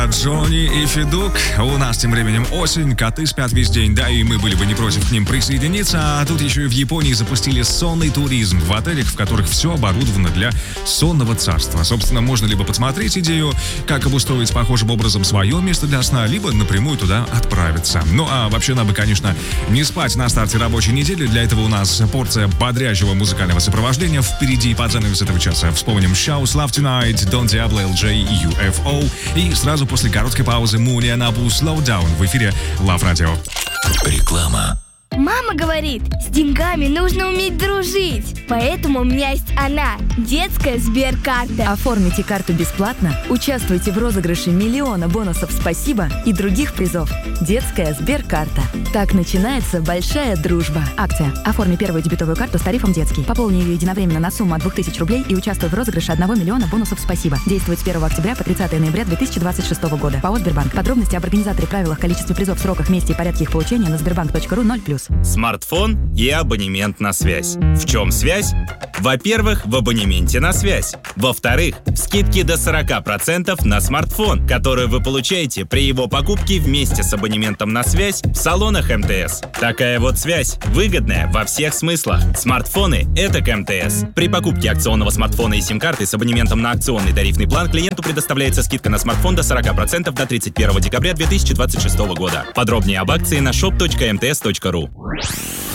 Джонни и Федук. У нас тем временем осень, коты спят весь день, да, и мы были бы не против к ним присоединиться. А тут еще и в Японии запустили сонный туризм в отелях, в которых все оборудовано для сонного царства. Собственно, можно либо подсмотреть идею, как обустроить похожим образом свое место для сна, либо напрямую туда отправиться. Ну, а вообще надо бы, конечно, не спать на старте рабочей недели. Для этого у нас порция бодрящего музыкального сопровождения впереди под занавес этого часа. Вспомним Shows Love Tonight, Don Diablo, LJ и UFO. И сразу после короткой паузы Муния Набу Slow Down в эфире Love Radio. Реклама. Мама говорит, с деньгами нужно уметь дружить. Поэтому у меня есть она, детская Сберкарта. Оформите карту бесплатно, участвуйте в розыгрыше миллиона бонусов «Спасибо» и других призов. Детская Сберкарта. Так начинается большая дружба. Акция. Оформи первую дебетовую карту с тарифом «Детский». Пополни ее единовременно на сумму от 2000 рублей и участвуй в розыгрыше 1 миллиона бонусов «Спасибо». Действует с 1 октября по 30 ноября 2026 года. ПАО «Сбербанк». Подробности об организаторе, правилах, количестве призов, сроках, месте и порядке их получения на sberbank.ru 0+. Смартфон и абонемент на связь. В чем связь? Во-первых, в абонементе на связь. Во-вторых, скидки до 40% на смартфон, которые вы получаете при его покупке вместе с абонементом на связь в салонах МТС. Такая вот связь, выгодная во всех смыслах. Смартфоны — это к МТС. При покупке акционного смартфона и сим-карты с абонементом на акционный тарифный план клиенту предоставляется скидка на смартфон до 40% до 31 декабря 2026 года. Подробнее об акции на shop.mts.ru.